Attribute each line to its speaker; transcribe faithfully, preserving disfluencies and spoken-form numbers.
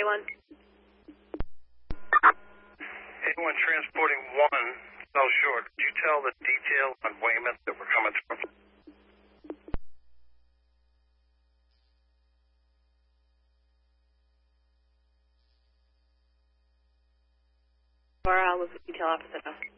Speaker 1: one.
Speaker 2: A one transporting one, South Shore. Could you tell the details on Weymouth that we're coming from?
Speaker 1: Or uh, was the detail opposite us?